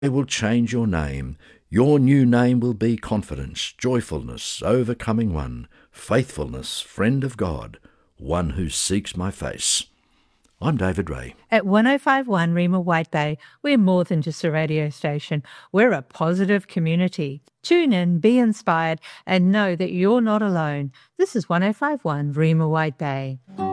will change your name. Your new name will be confidence, joyfulness, overcoming one, faithfulness, friend of God, one who seeks my face. I'm David Ray. At 1051 Rima White Bay, we're more than just a radio station. We're a positive community. Tune in, be inspired, and know that you're not alone. This is 1051 Rima White Bay.